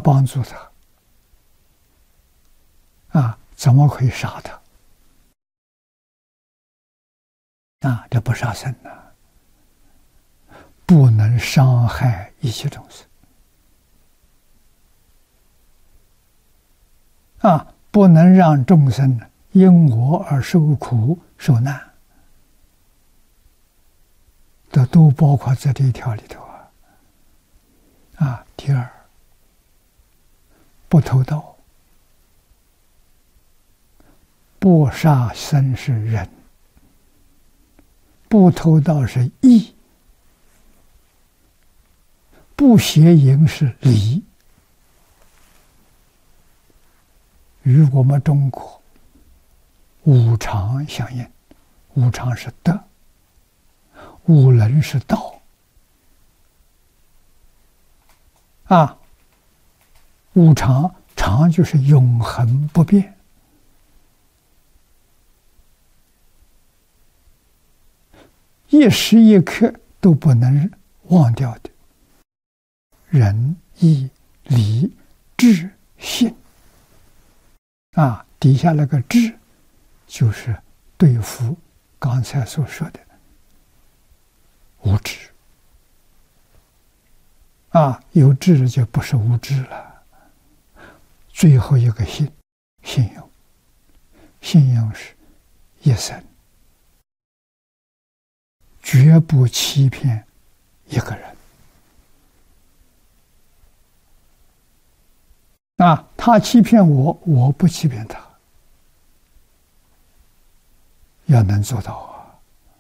帮助他，怎么可以杀他？这不杀生呢，不能伤害一切众生。不能让众生因我而受苦受难，这都包括在这一条里头第二，不偷盗，不杀生是仁，不偷盗是义，不邪淫是礼。与我们中国五常相应，五常是德，五伦是道。五常，常就是永恒不变，一时一刻都不能忘掉的。仁、义、礼、智、信。底下那个智，就是对付刚才所说的无知。有智了就不是无知了。最后一个信，信用，信用是一生绝不欺骗一个人。他欺骗我，我不欺骗他，要能做到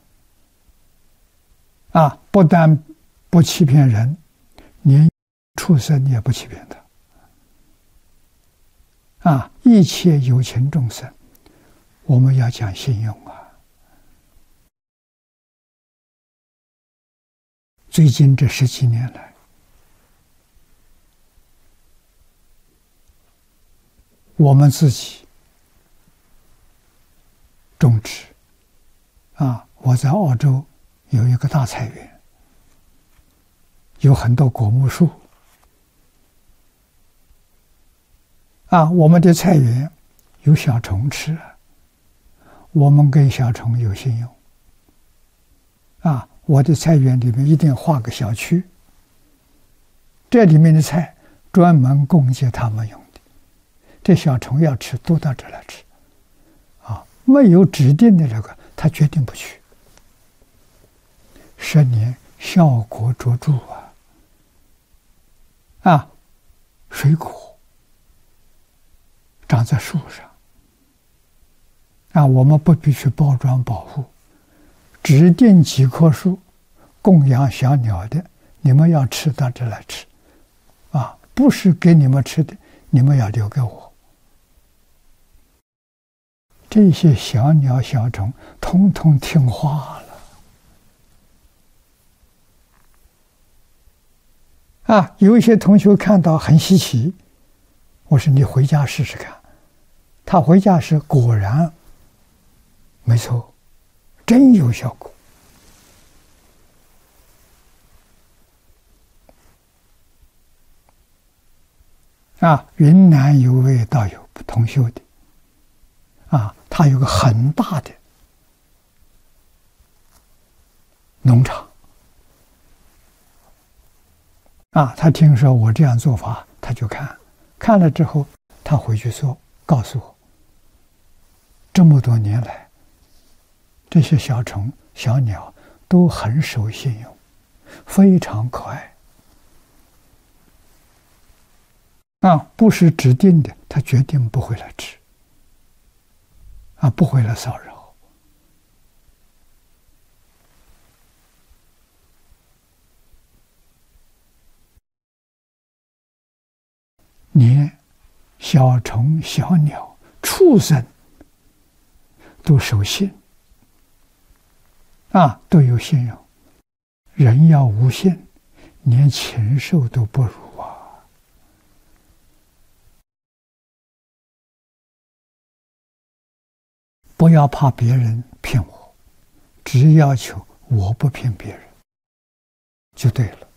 不但不欺骗人，连畜生也不欺骗他。一切有情众生，我们要讲信用最近这10几年来，我们自己种植我在澳洲有一个大菜园，有很多果木树我们的菜园有小虫吃，我们跟小虫有信用我的菜园里面一定画个小区，这里面的菜专门供给他们用的。这小虫要吃都到这来吃没有指定的这个他决定不去。10年效果卓著水果长在树上我们不必去包装保护，指定几棵树供养小鸟的，你们要吃到这来吃不是给你们吃的，你们要留给我。这些小鸟小虫统统听话了有一些同学看到很稀奇，我说你回家试试看。他回家时果然没错，真有效果云南有位道友同修的他有个很大的农场他听说我这样做法，他就看了之后，他回去说告诉我，这么多年来这些小虫小鸟都很守信用，非常可爱不是指定的，他决定不会来吃不会来骚扰。连小虫小鸟畜生都守信都有信用。人要无信，连禽兽都不如不要怕别人骗我，只要求我不骗别人就对了。